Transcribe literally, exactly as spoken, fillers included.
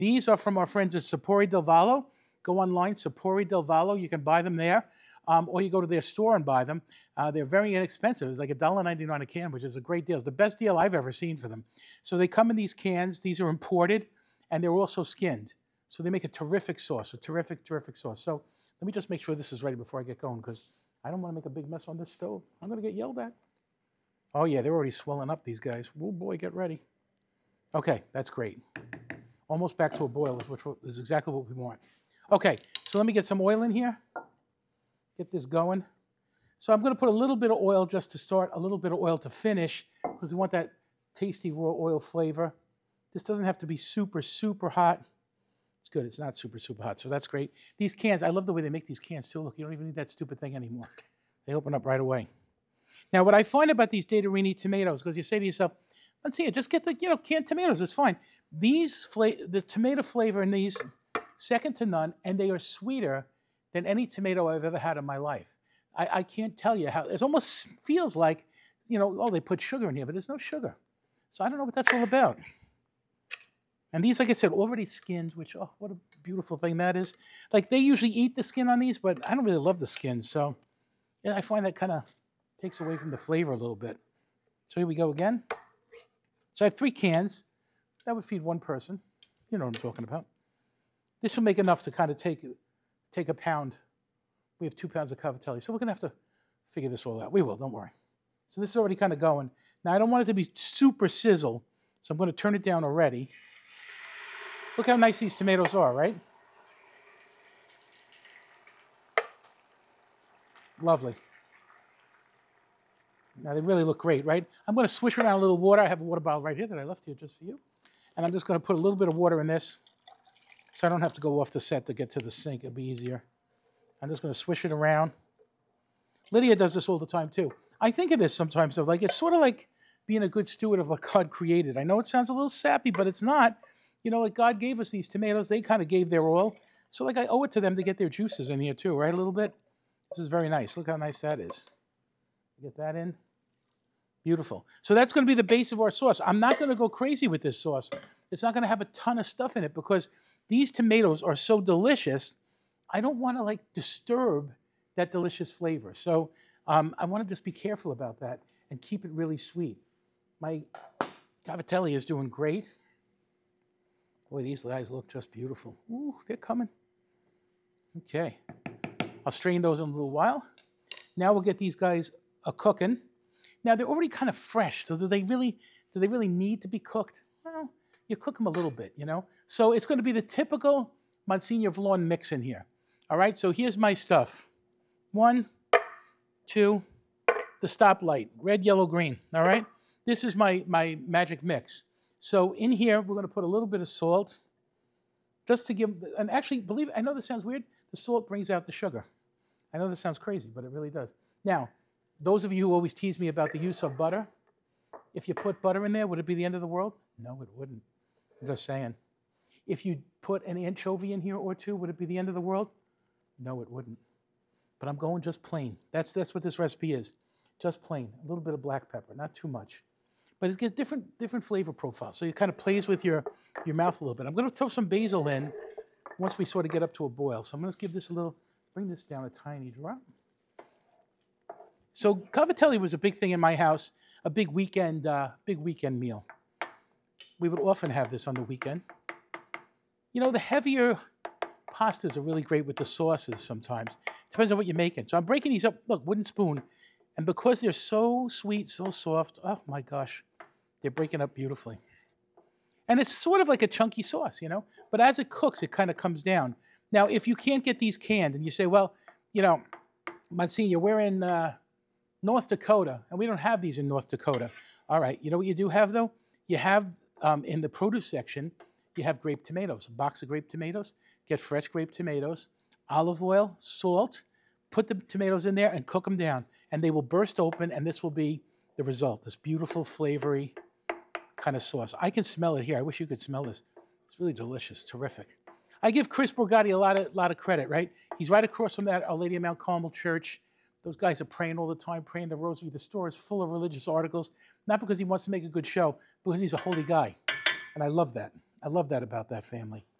These are from our friends at Sapori del Vallo. Go online, Sapori del Vallo. You can buy them there. Um, or you go to their store and buy them. Uh, they're very inexpensive. It's like a dollar ninety-nine a can, which is a great deal. It's the best deal I've ever seen for them. So they come in these cans. These are imported, and they're also skinned. So they make a terrific sauce, a terrific, terrific sauce. So let me just make sure this is ready before I get going, because I don't want to make a big mess on this stove. I'm going to get yelled at. Oh, yeah, they're already swelling up, these guys. Oh, boy, get ready. Okay, that's great. Almost back to a boil, which is exactly what we want. Okay, so let me get some oil in here. Get this going. So I'm going to put a little bit of oil just to start, a little bit of oil to finish, because we want that tasty raw oil flavor. This doesn't have to be super, super hot. It's good. It's not super, super hot, so that's great. These cans, I love the way they make these cans, too. Look, you don't even need that stupid thing anymore. They open up right away. Now, what I find about these Datarini tomatoes, because you say to yourself, let's see, just get the, you know, canned tomatoes. It's fine. These, the tomato flavor in these, second to none, and they are sweeter than any tomato I've ever had in my life. I, I can't tell you how, it almost feels like, you know, oh, they put sugar in here, but there's no sugar. So I don't know what that's all about. And these, like I said, already skinned, which, oh, what a beautiful thing that is. Like, they usually eat the skin on these, but I don't really love the skin. So yeah, I find that kind of takes away from the flavor a little bit. So here we go again. So I have three cans. That would feed one person. You know what I'm talking about. This will make enough to kind of take take a pound. We have two pounds of cavatelli, so we're going to have to figure this all out. We will, don't worry. So this is already kind of going. Now, I don't want it to be super sizzle, so I'm going to turn it down already. Look how nice these tomatoes are, right? Lovely. Now, they really look great, right? I'm going to swish around a little water. I have a water bottle right here that I left here just for you. And I'm just going to put a little bit of water in this, so I don't have to go off the set to get to the sink. It'll be easier. I'm just going to swish it around. Lydia does this all the time, too. I think of this sometimes, though. Like, it's sort of like being a good steward of what God created. I know it sounds a little sappy, but it's not. You know, like, God gave us these tomatoes. They kind of gave their all. So, like, I owe it to them to get their juices in here, too, right? A little bit. This is very nice. Look how nice that is. Get that in. Beautiful. So that's going to be the base of our sauce. I'm not going to go crazy with this sauce. It's not going to have a ton of stuff in it because these tomatoes are so delicious, I don't want to, like, disturb that delicious flavor. So um, I want to just be careful about that and keep it really sweet. My cavatelli is doing great. Boy, these guys look just beautiful. Ooh, they're coming. Okay. I'll strain those in a little while. Now we'll get these guys a cooking. Now they're already kind of fresh, so do they really do they really need to be cooked? Well, you cook them a little bit, you know. So it's going to be the typical Monsignor Vlaun mix in here. All right, so here's my stuff. One, two, the stoplight, red, yellow, green. All right, this is my my magic mix. So in here we're going to put a little bit of salt, just to give. And actually, believe it, I know this sounds weird. The salt brings out the sugar. I know this sounds crazy, but it really does. Now, those of you who always tease me about the use of butter, if you put butter in there, would it be the end of the world? No, it wouldn't. I'm just saying. If you put an anchovy in here or two, would it be the end of the world? No, it wouldn't. But I'm going just plain. That's, that's what this recipe is. Just plain. A little bit of black pepper, not too much. But it gives different, different flavor profiles. So it kind of plays with your, your mouth a little bit. I'm going to throw some basil in once we sort of get up to a boil. So I'm going to give this a little, bring this down a tiny drop. So cavatelli was a big thing in my house, a big weekend, uh, big weekend meal. We would often have this on the weekend. You know, the heavier pastas are really great with the sauces sometimes. Depends on what you're making. So I'm breaking these up, look, wooden spoon. And because they're so sweet, so soft, oh my gosh, they're breaking up beautifully. And it's sort of like a chunky sauce, you know? But as it cooks, it kind of comes down. Now, if you can't get these canned and you say, well, you know, Monsignor, we're in uh, North Dakota, and we don't have these in North Dakota. All right, you know what you do have, though? You have, um, in the produce section, you have grape tomatoes, a box of grape tomatoes. Get fresh grape tomatoes, olive oil, salt, put the tomatoes in there and cook them down. And they will burst open, and this will be the result, this beautiful, flavory kind of sauce. I can smell it here. I wish you could smell this. It's really delicious, terrific. I give Chris Borgatti a lot of, lot of credit, right? He's right across from that Our Lady of Mount Carmel Church. Those guys are praying all the time, praying the rosary. The store is full of religious articles, not because he wants to make a good show, because he's a holy guy. And I love that. I love that about that family.